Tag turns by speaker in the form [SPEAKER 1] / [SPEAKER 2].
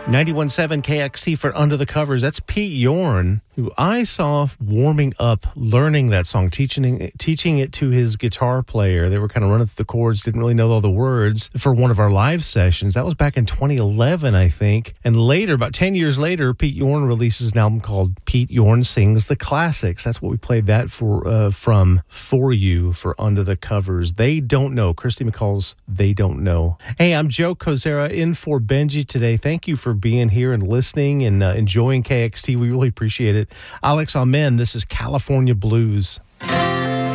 [SPEAKER 1] 91.7 KXT for Under the Covers. That's Pete Yorn, who I saw warming up, learning that song, teaching it to his guitar player. They were kind of running through the chords, didn't really know all the words for one of our live sessions. That was back in 2011, I think. And later, about 10 years later, Pete Yorn releases an album called Pete Yorn Sings the Classics. That's what we played that for you for Under the Covers. They Don't Know. Christy McCall's They Don't Know. Hey, I'm Joe Kozera in for Benji today. Thank you for being here and listening and enjoying KXT. We really appreciate it. Alex Amen, this is California Blues.